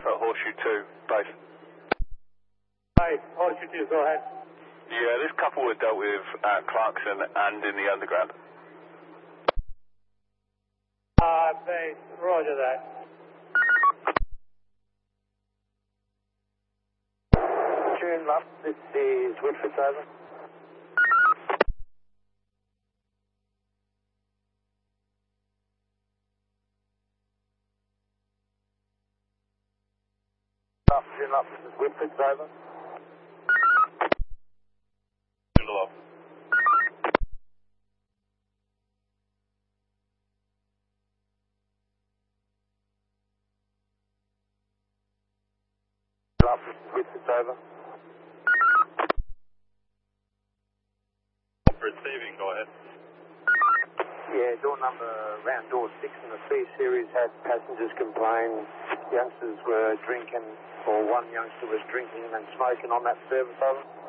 at Horseshoe 2, base. Hey, Horseshoe 2, go ahead. Yeah, this couple were dealt with at Clarkson and in the underground. Base, roger that. Tune up, this is Woodford, over. Tune up, this is Woodford, over. Tune off. Woodford, over. Receiving, go ahead. Yeah, door number, round door 6 in the C series had passengers complain youngsters were drinking, or one youngster was drinking and smoking on that service, over.